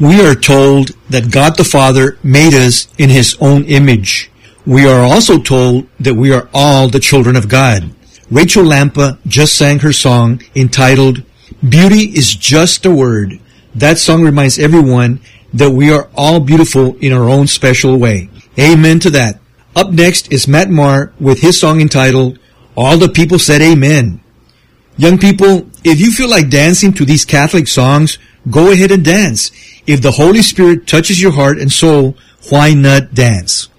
We are told that God the Father made us in His own image. We are also told that we are all the children of God. Rachel Lampa just sang her song entitled, Beauty is Just a Word. That song reminds everyone that we are all beautiful in our own special way. Amen to that. Up next is Matt Maher with his song entitled, All the People Said Amen. Young people, if you feel like dancing to these Catholic songs, go ahead and dance. If the Holy Spirit touches your heart and soul, why not dance?